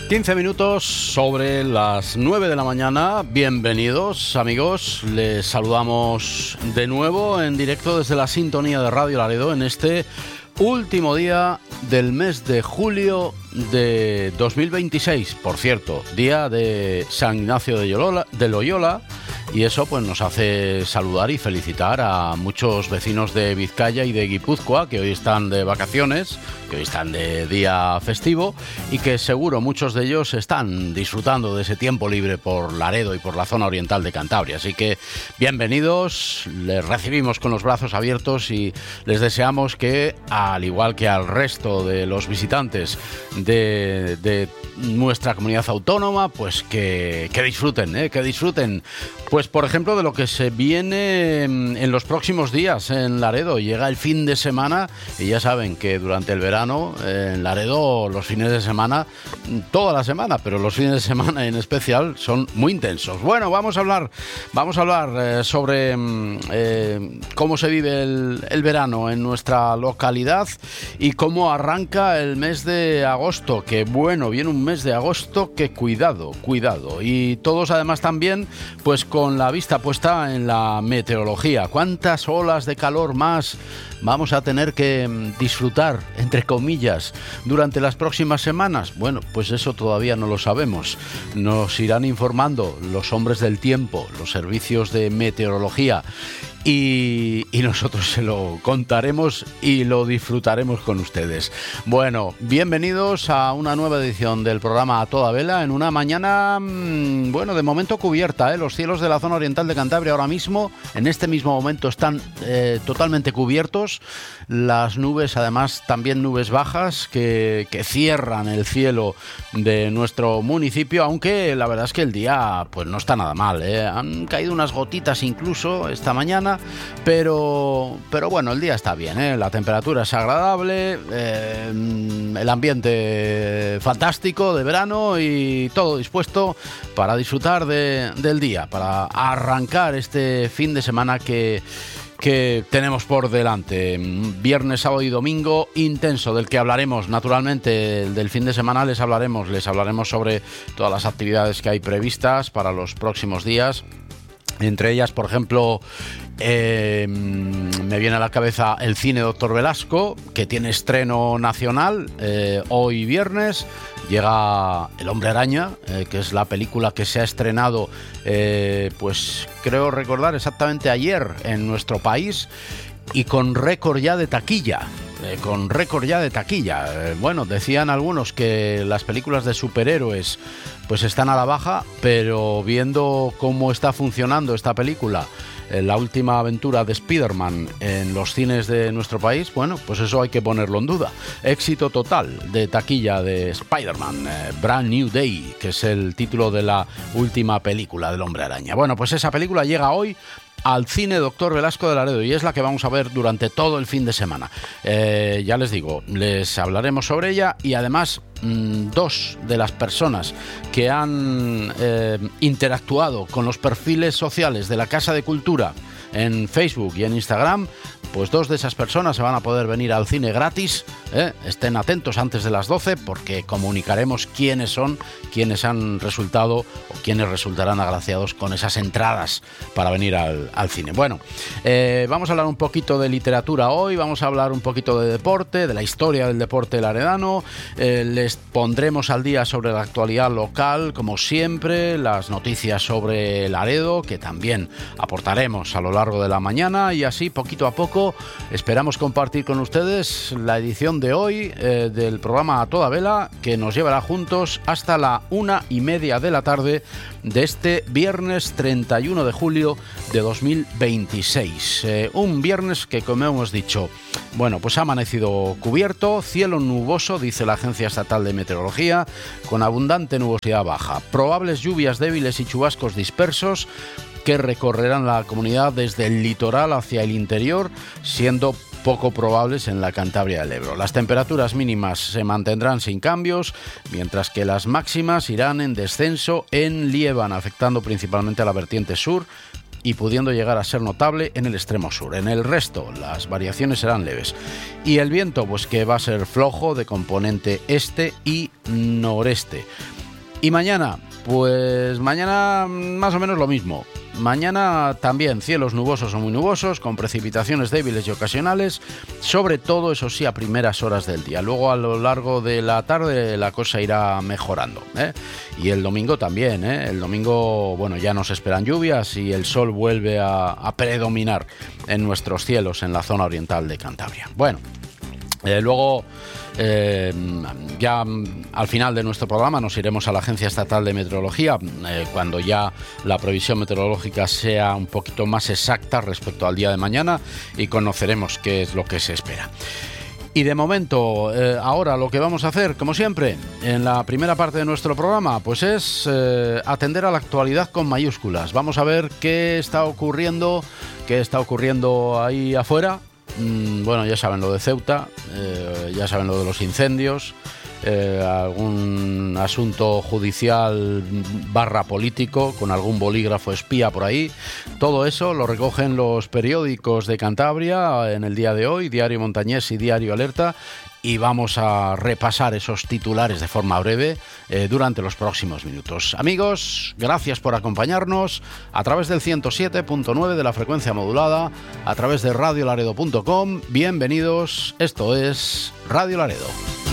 15 minutos sobre las 9 de la mañana. Bienvenidos, amigos. Les saludamos de nuevo en directo desde la sintonía de Radio Laredo en este último día del mes de julio de 2026. Por cierto, día de San Ignacio de Loyola. Y eso pues nos hace saludar y felicitar a muchos vecinos de Vizcaya y de Guipúzcoa que hoy están de vacaciones, que hoy están de día festivo y que seguro muchos de ellos están disfrutando de ese tiempo libre por Laredo y por la zona oriental de Cantabria. Así que bienvenidos, les recibimos con los brazos abiertos y les deseamos que, al igual que al resto de los visitantes de nuestra comunidad autónoma, pues que disfruten. Pues, por ejemplo, de lo que se viene en los próximos días en Laredo. Llega el fin de semana y ya saben que durante el verano en Laredo los fines de semana, toda la semana, pero los fines de semana en especial son muy intensos. Bueno, vamos a hablar sobre cómo se vive el verano en nuestra localidad y cómo arranca el mes de agosto. Que bueno, viene un mes de agosto que cuidado. Y todos además también pues con la vista puesta en la meteorología. ¿Cuántas olas de calor más vamos a tener que disfrutar, entre comillas, durante las próximas semanas? Bueno, pues eso todavía no lo sabemos. Nos irán informando los hombres del tiempo, los servicios de meteorología. Y nosotros se lo contaremos y lo disfrutaremos con ustedes. Bueno, bienvenidos a una nueva edición del programa A Toda Vela en una mañana, bueno, de momento cubierta, Los cielos de la zona oriental de Cantabria ahora mismo, en este mismo momento, están totalmente cubiertos. Las nubes, además, también nubes bajas que cierran el cielo de nuestro municipio, aunque la verdad es que el día pues no está nada mal, Han caído unas gotitas incluso esta mañana. Pero bueno, el día está bien, La temperatura es agradable, el ambiente fantástico de verano y todo dispuesto para disfrutar del día, para arrancar este fin de semana que tenemos por delante. Viernes, sábado y domingo intenso, del que hablaremos naturalmente. Del fin de semana les hablaremos sobre todas las actividades que hay previstas para los próximos días. Entre ellas, por ejemplo, me viene a la cabeza el cine Doctor Velasco, que tiene estreno nacional. Hoy viernes llega El Hombre Araña, que es la película que se ha estrenado, pues creo recordar exactamente ayer en nuestro país, y con récord ya de taquilla. Bueno, decían algunos que las películas de superhéroes pues están a la baja, pero viendo cómo está funcionando esta película, la última aventura de Spider-Man en los cines de nuestro país, bueno, pues eso hay que ponerlo en duda. Éxito total de taquilla de Spider-Man, Brand New Day, que es el título de la última película del Hombre Araña. Bueno, pues esa película llega hoy al cine Doctor Velasco de Laredo y es la que vamos a ver durante todo el fin de semana. Ya les digo, les hablaremos sobre ella y además dos de las personas que han interactuado con los perfiles sociales de la Casa de Cultura en Facebook y en Instagram, pues dos de esas personas se van a poder venir al cine gratis. Estén atentos antes de las 12 porque comunicaremos quiénes son, quiénes han resultado o quiénes resultarán agraciados con esas entradas para venir al cine. Bueno, vamos a hablar un poquito de literatura hoy, vamos a hablar un poquito de deporte, de la historia del deporte laredano, les pondremos al día sobre la actualidad local, como siempre, las noticias sobre Laredo, que también aportaremos a lo largo de la mañana, y así poquito a poco esperamos compartir con ustedes la edición de hoy del programa A Toda Vela, que nos llevará juntos hasta la 1:30 de la tarde de este viernes 31 de julio de 2026. Un viernes que, como hemos dicho, bueno, pues ha amanecido cubierto, cielo nuboso, dice la Agencia Estatal de Meteorología, con abundante nubosidad baja, probables lluvias débiles y chubascos dispersos que recorrerán la comunidad desde el litoral hacia el interior, siendo poco probables en la Cantabria del Ebro. Las temperaturas mínimas se mantendrán sin cambios, mientras que las máximas irán en descenso en Líbano, afectando principalmente a la vertiente sur y pudiendo llegar a ser notable en el extremo sur. En el resto, las variaciones serán leves. Y el viento, pues que va a ser flojo, de componente este y noreste. Y mañana, pues mañana más o menos lo mismo. Mañana también cielos nubosos o muy nubosos, con precipitaciones débiles y ocasionales, sobre todo, eso sí, a primeras horas del día. Luego, a lo largo de la tarde, la cosa irá mejorando, ¿eh? Y el domingo también, ¿eh? El domingo, bueno, ya nos esperan lluvias y el sol vuelve a predominar en nuestros cielos en la zona oriental de Cantabria. Bueno, luego... ya al final de nuestro programa nos iremos a la Agencia Estatal de Meteorología cuando ya la previsión meteorológica sea un poquito más exacta respecto al día de mañana y conoceremos qué es lo que se espera. Y de momento, ahora lo que vamos a hacer, como siempre, en la primera parte de nuestro programa, pues es atender a la actualidad con mayúsculas. Vamos a ver qué está ocurriendo ahí afuera. Bueno, ya saben lo de Ceuta, ya saben lo de los incendios, algún asunto judicial / político con algún bolígrafo espía por ahí. Todo eso lo recogen los periódicos de Cantabria en el día de hoy, Diario Montañés y Diario Alerta, y vamos a repasar esos titulares de forma breve durante los próximos minutos. Amigos, gracias por acompañarnos a través del 107.9 de la frecuencia modulada, a través de radiolaredo.com. Bienvenidos, esto es Radio Laredo.